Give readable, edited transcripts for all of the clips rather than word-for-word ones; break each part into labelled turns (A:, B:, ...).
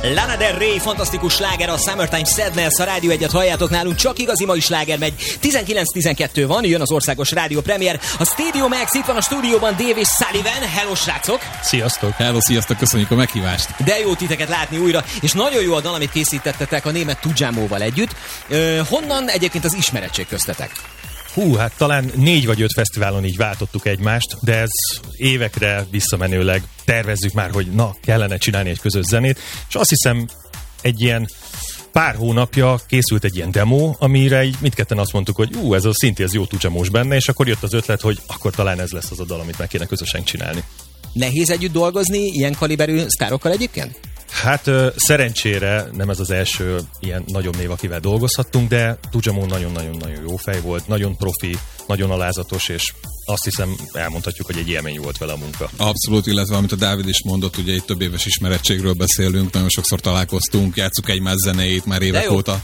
A: Lana Del Rey, fantasztikus sláger, a Summertime Sadness, a Rádió 1-et halljátok nálunk, csak igazi mai sláger megy. 19:12 van, jön az országos rádió premier. A Stadium Max, itt van a stúdióban Dave és Sullivan. Hello, srácok!
B: Sziasztok!
C: Hello, sziasztok, köszönjük a meghívást!
A: De jó titeket látni újra, és nagyon jó a dal, amit készítettetek a német Tujamóval együtt. Honnan egyébként az ismeretség köztetek?
B: Hát talán 4 vagy 5 fesztiválon így váltottuk egymást, de ez évekre visszamenőleg tervezzük már, hogy kellene csinálni egy közös zenét, és azt hiszem egy ilyen pár hónapja készült egy ilyen demo, amire így mindketten azt mondtuk, hogy ez a szinti, ez jó Tujamós benne, és akkor jött az ötlet, hogy akkor talán ez lesz az a dal, amit meg kéne közösen csinálni.
A: Nehéz együtt dolgozni ilyen kaliberű sztárokkal egyébként?
B: Hát szerencsére nem ez az első ilyen nagyobb név, akivel dolgozhattunk, de Tujamó nagyon-nagyon-nagyon jó fej volt, nagyon profi, nagyon alázatos, és azt hiszem elmondhatjuk, hogy egy élmény volt vele a munka.
C: Abszolút, illetve amit a Dávid is mondott, ugye itt több éves ismerettségről beszélünk, nagyon sokszor találkoztunk, játsszuk egymás zenéit már évek óta.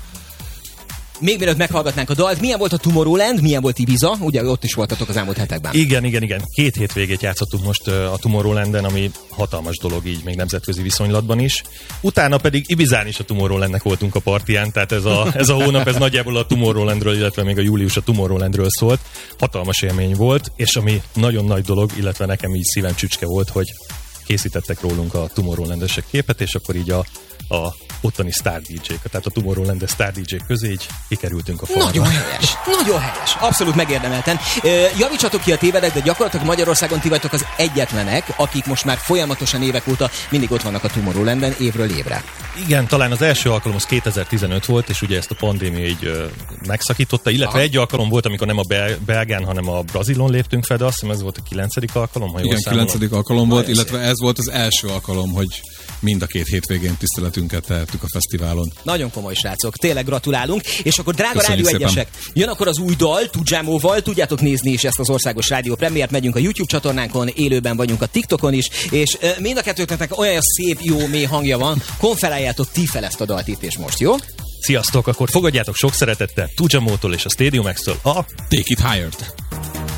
A: Még mielőtt meghallgatnánk a dalt, milyen volt a Tomorrowland, milyen volt Ibiza? Ugye ott is voltatok az elmúlt hetekben.
B: Igen. 2 hétvégét játszottunk most a Tomorrowlanden, ami hatalmas dolog így még nemzetközi viszonylatban is. Utána pedig Ibizán is a Tomorrowlandnek voltunk a partiján, tehát ez a hónap ez nagyjából a Tomorrowlandről, illetve még a július a Tomorrowlandről szólt. Hatalmas élmény volt, és ami nagyon nagy dolog, illetve nekem így szívem csücske volt, hogy készítettek rólunk a Tomorrowland-esek képet, és akkor így a ottani Star DJ-k, tehát a Tomorrowland Star DJ-k közé így kikerültünk a falra.
A: Nagyon helyes, abszolút megérdemelten. Javítsatok ki a tévedek, de gyakorlatilag Magyarországon ti vagytok az egyetlenek, akik most már folyamatosan évek óta mindig ott vannak a Tomorrowlanden évről évre.
B: Igen, talán az első alkalom az 2015 volt, és ugye ezt a pandémia így megszakította, illetve egy alkalom volt, amikor nem a belgán, hanem a Brazilon léptünk fel, de azt hiszem ez volt a 9. alkalom, ha jól számolom.
C: 9. alkalom volt, illetve ez volt az első alkalom, hogy mind a 2 hétvégén tiszteletünket tehettük a fesztiválon.
A: Nagyon komoly, srácok, tényleg gratulálunk. És akkor drága Rádió 1-esek, jön akkor az új dal, Tujamóval, tudjátok nézni is ezt az országos rádió premiért, megyünk a YouTube csatornánkon, élőben vagyunk a TikTokon is, és mind a kettőknek olyan szép, jó, mély hangja van, konferáljátok ti fel ezt a dalt itt és most, jó?
B: Sziasztok, akkor fogadjátok sok szeretettel Tujamótól és a Stadium Max-től a
C: Take It Higher-t.